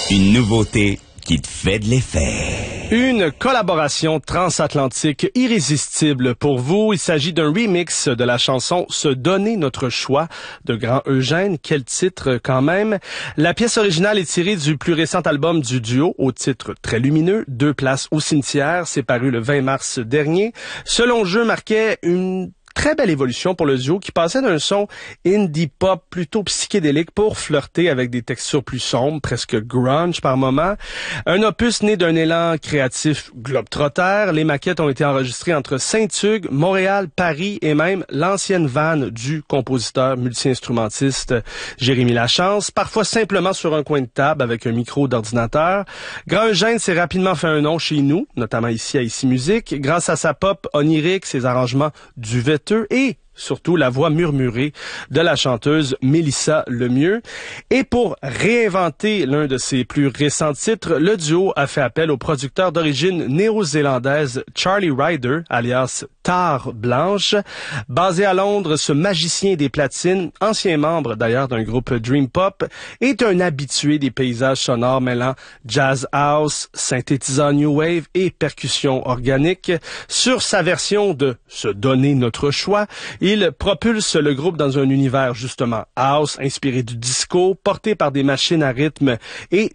Une nouveauté qui te fait de l'effet. Une collaboration transatlantique irrésistible pour vous. Il s'agit d'un remix de la chanson « Se donner notre choix » de Grand Eugène. Quel titre quand même. La pièce originale est tirée du plus récent album du duo, au titre très lumineux, « Deux places au cimetière ». C'est paru le 20 mars dernier. Ce long jeu marquait une très belle évolution pour le duo qui passait d'un son indie pop plutôt psychédélique pour flirter avec des textures plus sombres, presque grunge par moment. Un opus né d'un élan créatif globe-trotter. Les maquettes ont été enregistrées entre Saint-Hugues, Montréal, Paris et même l'ancienne vanne du compositeur multi-instrumentiste Jérémy Lachance, parfois simplement sur un coin de table avec un micro d'ordinateur. Grand Eugène s'est rapidement fait un nom chez nous, notamment ici à Ici Musique, grâce à sa pop onirique, ses arrangements duveteux et surtout la voix murmurée de la chanteuse Mélissa Lemieux. Et pour réinventer l'un de ses plus récents titres, le duo a fait appel au producteur d'origine néo-zélandaise Charlie Ryder, alias Tare Blanche. Basé à Londres, ce magicien des platines, ancien membre d'ailleurs d'un groupe Dream Pop, est un habitué des paysages sonores mêlant jazz house, synthétisant new wave et percussion organique. Sur sa version de « Se donner notre choix », il propulse le groupe dans un univers justement house, inspiré du disco, porté par des machines à rythme et